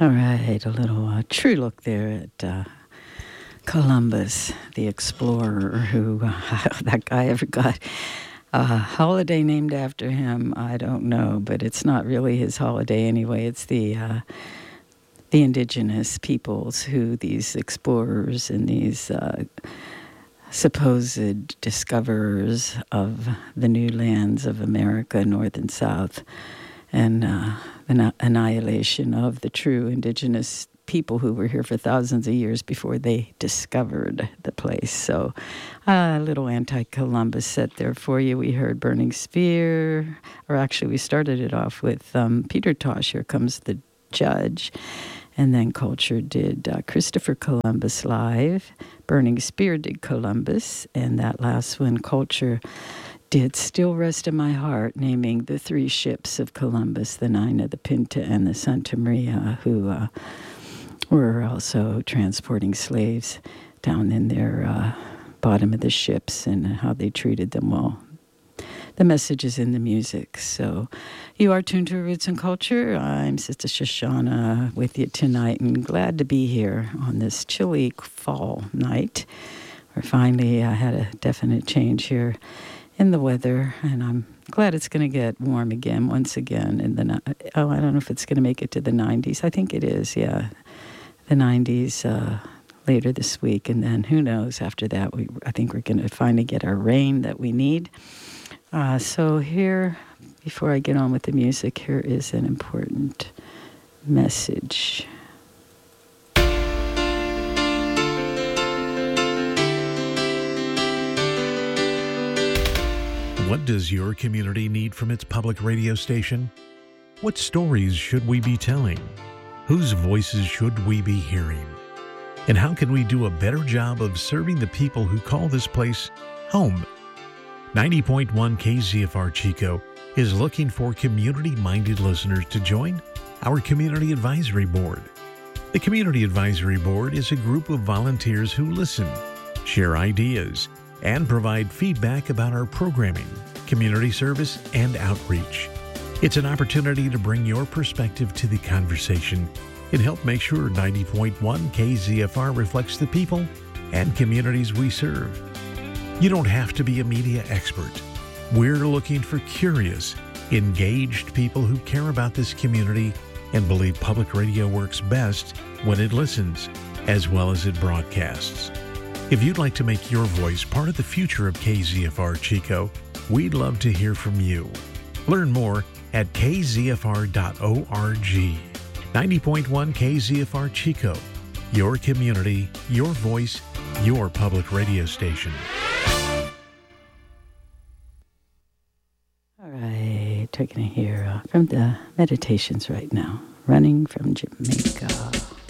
All right, a little true look there at Columbus, the explorer, who that guy ever got a holiday named after him. I don't know, but it's not really his holiday anyway. It's the indigenous peoples who these explorers and these supposed discoverers of the new lands of America, North and South, and the annihilation of the true indigenous people who were here for thousands of years before they discovered the place. So a little anti-Columbus set there for you. We heard Burning Spear, or actually we started it off with Peter Tosh, Here Comes the Judge. And then Culture did Christopher Columbus Live. Burning Spear did Columbus. And that last one, Culture, did Still Rest in My Heart, naming the three ships of Columbus, the Nina, the Pinta, and the Santa Maria, who were also transporting slaves down in their bottom of the ships, and how they treated them well. The message is in the music. So you are tuned to Roots and Culture. I'm Sister Shoshana with you tonight, and glad to be here on this chilly fall night. We're finally had a definite change here in the weather, and I'm glad it's going to get warm again, once again. I don't know if it's going to make it to the 90s. I think it is, yeah. The 90s later this week, and then who knows after that. I think we're going to finally get our rain that we need. So here, before I get on with the music, here is an important message. What does your community need from its public radio station? What stories should we be telling? Whose voices should we be hearing? And how can we do a better job of serving the people who call this place home? 90.1 KZFR Chico is looking for community-minded listeners to join our Community Advisory Board. The Community Advisory Board is a group of volunteers who listen, share ideas, and provide feedback about our programming, community service, and outreach. It's an opportunity to bring your perspective to the conversation and help make sure 90.1 KZFR reflects the people and communities we serve. You don't have to be a media expert. We're looking for curious, engaged people who care about this community and believe public radio works best when it listens, as well as it broadcasts. If you'd like to make your voice part of the future of KZFR Chico, we'd love to hear from you. Learn more at kzfr.org. 90.1 KZFR Chico, your community, your voice, your public radio station. All right, taking it here from the Meditations right now, Running from Jamaica.